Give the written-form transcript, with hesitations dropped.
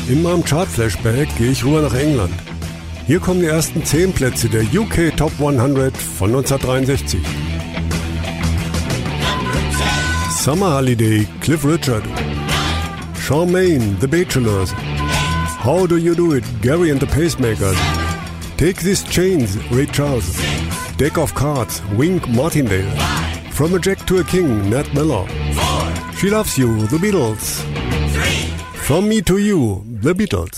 In meinem Chart-Flashback gehe ich rüber nach England. Hier kommen die ersten 10 Plätze der UK Top 100 von 1963. Summer Holiday, Cliff Richard. Charmaine, The Bachelors. How Do You Do It, Gary and the Pacemakers. Take These Chains, Ray Charles. Deck of Cards, Wink Martindale. From a Jack to a King, Nat Miller. She Loves You, The Beatles. From Me to You, The Beatles.